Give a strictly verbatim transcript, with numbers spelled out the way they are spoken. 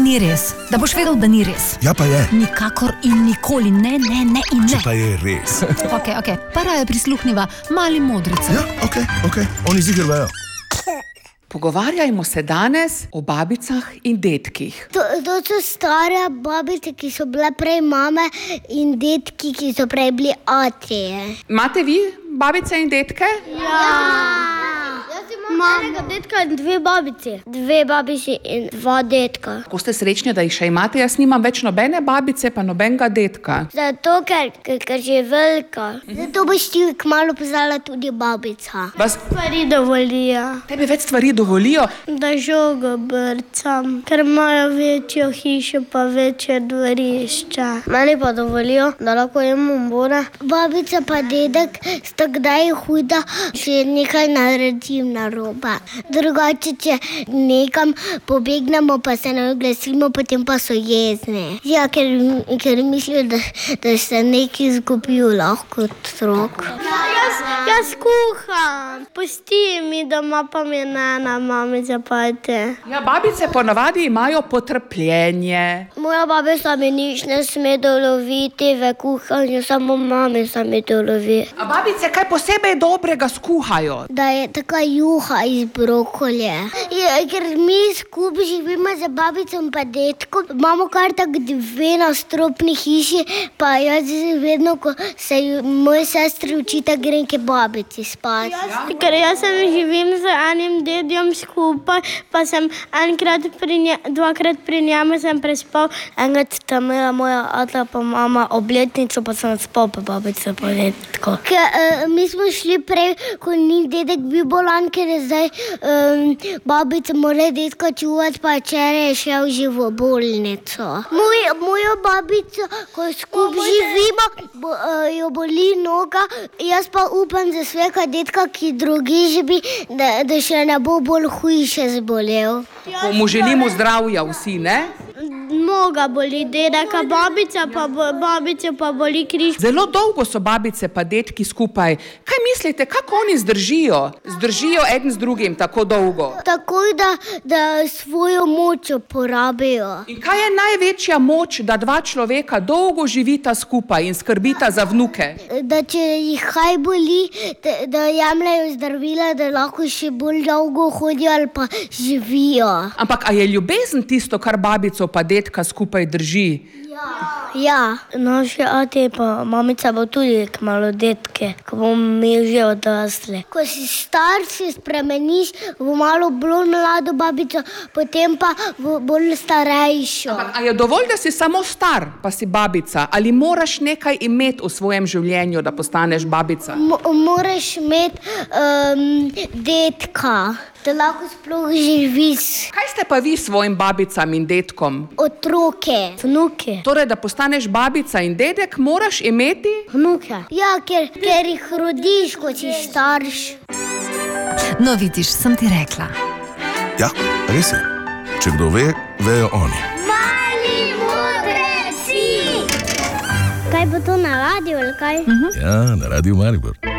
ni res. Da boš vedel, da ni res. Ja, pa je. Nikakor in nikoli. Ne, ne, ne in ne. Če pa je res. Ok, ok. Pa raje prisluhniva mali modrici. Ja, ok, ok. Oni ziher vejo. Pogovarjajmo se danes o babicah in dedkih. To, to so stare babice, ki so bile prej mame, in dedki, ki so prej bili očeje. Imate vi babice in dedke? Jaz imam enega dedka in dve babici. Dve babici in dva dedka. Ko ste srečni, da jih še imate, jaz nimam več nobene babice, pa nobenega dedka. Zato, ker, ker, ker že je velika. Zato boš ti kmalu poznala tudi babica. Vas Stvari dovolijo, tebi več stvari dovolijo? da žogo brcam, ker imajo večjo hišo pa večje dvorišče. Meni pa dovolijo, da lahko imam bore. Babica pa dedek sta kdaj huda, če nekaj naredim narobe. Drugače, če nekam pobegnemo, pa se ne oglasimo, potem pa so jezni. Ja, ker, ker mislijo, da, da se nekaj izgubijo lahko otrok. Jaz, jaz kuham. Pusti mi doma, pa mi ne na mami zapajte. Ja, babice ponavadi imajo potrpljenje. Moja babica mi nič ne sme doloviti v kuhanju, samo mami se mi dolovi. A babice kaj posebej dobrega skuhajo? Da je taka juha iz brokolje. Je, ker mi skupaj živimo z babico in pa dedkom, imamo kar tak dve nastropni hiši, pa jaz vedno, ko se ju- moje sestre učita, grem k babici spat. Ker jaz sem živim z enim dedjem skupaj, pa sem enkrat pri nje, dvakrat pri njemu sem prespal. Enkrat sta imela moja ata pa mama obletnico, pa sem spal pa babica pa dedko. Ker uh, mi smo šli prej, ko ni dedek bil bolan, ker je zdaj um, babica mora dedka čuvati, pa včeraj je šel že v bolnico. Moj, mojo babico, ko skupaj živimo, bo, uh, jo boli noga, jaz pa upam za svojega dedka, ki drugi živi, da, da še ne bo bolj hujše zbolel. Ko mu želimo zdravja vsi, ne? Noga boli dedeka, babica pa, bo, babica pa boli križ. Zelo dolgo so babice pa dedki skupaj. Kaj mislite, kako oni zdržijo? Zdržijo eden z drugim tako dolgo? Takoj, da, da svojo moč uporabijo. In kaj je največja moč, da dva človeka dolgo živita skupaj in skrbita za vnuke? Da če jih kaj boli, da, da jemljajo zdravila, da lahko še bolj dolgo hodijo ali pa živijo. Ampak a je ljubezen tisto, kar babico pa dedka skupaj drži? Ja. Naši ati pa mamica bo tudi kmalu dedke, ko bomo mi že odrasli. Ko si star, se spremeniš v malo bolj mlado babico, potem pa v bolj starejšo. Ampak a je dovolj, da si samo star, pa si babica? Ali moraš nekaj imeti v svojem življenju, da postaneš babica? Mo moraš imeti um, dedka, da lahko sploh živiš. Kaj ste pa vi s svojim babicam in dedkom? Otroke. Vnuke. Torej, da postaneš babica in dedek, moraš imeti? Vnuke. Ja, ker, ker jih rodiš, ko si starš. No, vidiš, sem ti rekla. Ja, res je. Če kdo ve, vejo oni. Mali modreci! Kaj bo to na radiju ali kaj? Ja, na Radiu Maribor.